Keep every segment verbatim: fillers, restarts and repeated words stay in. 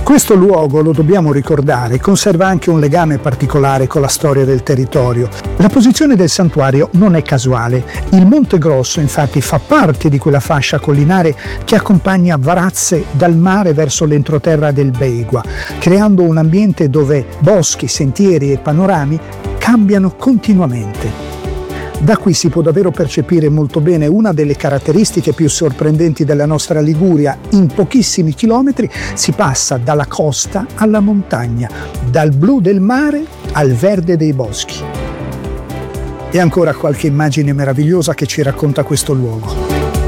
Questo luogo, lo dobbiamo ricordare, conserva anche un legame particolare con la storia del territorio. La posizione del santuario non è casuale. Il Monte Grosso, infatti, fa parte di quella fascia collinare che accompagna Varazze dal mare verso l'entroterra del Beigua, creando un ambiente dove boschi, sentieri e panorami cambiano continuamente. Da qui si può davvero percepire molto bene una delle caratteristiche più sorprendenti della nostra Liguria. In pochissimi chilometri si passa dalla costa alla montagna, dal blu del mare al verde dei boschi. E ancora qualche immagine meravigliosa che ci racconta questo luogo.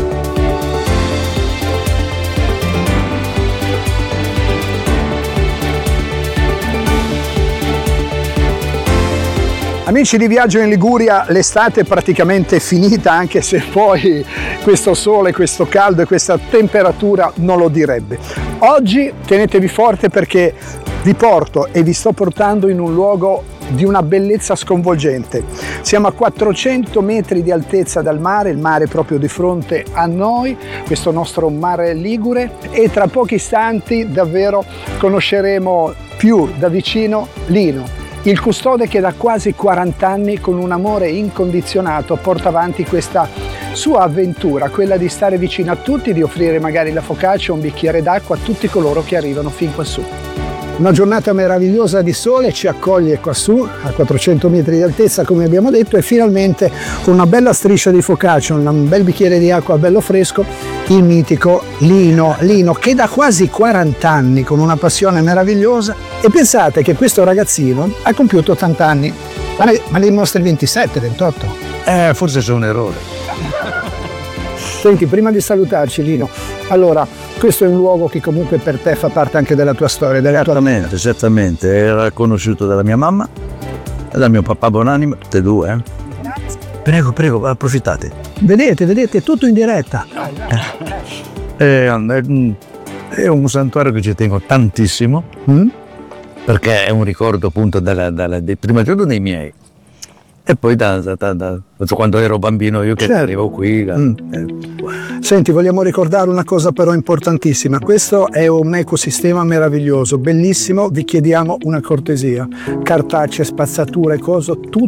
Amici di Viaggio in Liguria, l'estate è praticamente finita, anche se poi questo sole, questo caldo e questa temperatura non lo direbbe. Oggi tenetevi forte perché vi porto e vi sto portando in un luogo di una bellezza sconvolgente. Siamo a quattrocento metri di altezza dal mare, il mare proprio di fronte a noi, questo nostro mare ligure, e tra pochi istanti davvero conosceremo più da vicino Lino, il custode che da quasi quaranta anni con un amore incondizionato porta avanti questa sua avventura, quella di stare vicino a tutti, di offrire magari la focaccia o un bicchiere d'acqua a tutti coloro che arrivano fin quassù. Una giornata meravigliosa di sole ci accoglie quassù a quattrocento metri di altezza, come abbiamo detto, e finalmente con una bella striscia di focaccia, un bel bicchiere di acqua bello fresco, il mitico Lino, Lino che da quasi quaranta anni con una passione meravigliosa. E pensate che questo ragazzino ha compiuto ottanta anni, ma lei, ma lei mostra il ventisette, ventotto? Eh, forse sono un errore. Senti, prima di salutarci Lino, allora, questo è un luogo che comunque per te fa parte anche della tua storia, della Certamente, tua... certamente. Era conosciuto dalla mia mamma e dal mio papà Bonanima, tutte e due. Eh? Prego, prego, approfittate. Vedete, vedete, tutto in diretta. Eh, è un santuario che ci tengo tantissimo, mm? perché è un ricordo appunto della, della, del primo giorno dei miei. E poi da, da, da, da quando ero bambino io che certo. arrivo qui. Da, mm. eh. Senti, vogliamo ricordare una cosa però importantissima. Questo è un ecosistema meraviglioso, bellissimo. Vi chiediamo una cortesia. Cartacee, spazzature, cose, tutto